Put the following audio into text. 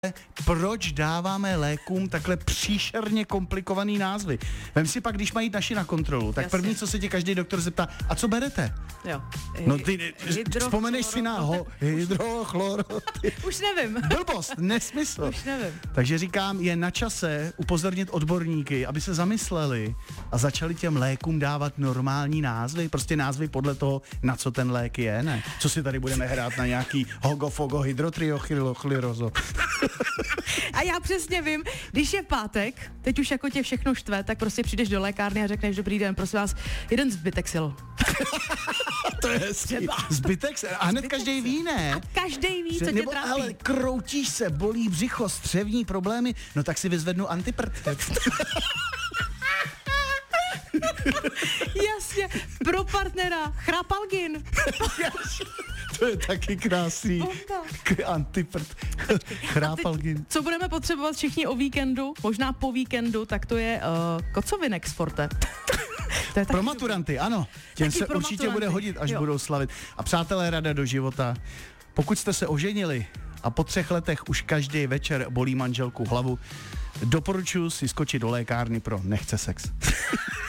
proč dáváme lékům takhle příšerně komplikovaný názvy. Vem si pak, když mají naši na kontrolu, tak první, co se tě každý doktor zeptá, a co berete? Jo. No ty, vzpomeneš si na hydrochlor. Už nevím. Blbost, nesmysl. Už nevím. Takže říkám, je na čase upozornit odborníky, aby se zamysleli a začali těm lékům dávat normální názvy, prostě názvy podle toho, na co ten lék je, ne? Co si tady budeme hrát na nějaký hogofogo hydrotriochlorozo. A já přesně vím, když je pátek, teď už jako tě všechno štve, tak prostě přijdeš do lékárny a řekneš, dobrý den, prosím vás, jeden Zbytexil. To je hezký. Zbytek a hned každý ví, ne? A každý ví, co tě nebo, trápí. ale kroutíš se, bolí břicho, střevní problémy, no tak si vyzvednu antiprd. Jasně, pro partnera, Chrapalgin. To je taky krásný. Antiprd. Chrápalgin. Co budeme potřebovat všichni o víkendu, možná po víkendu, tak to je kocovinek z Forte. Pro maturanty, ano. Těm se určitě bude hodit, až budou slavit. A přátelé, rada do života. Pokud jste se oženili a po 3 letech už každý večer bolí manželku hlavu, doporučuji si skočit do lékárny pro nechce sex.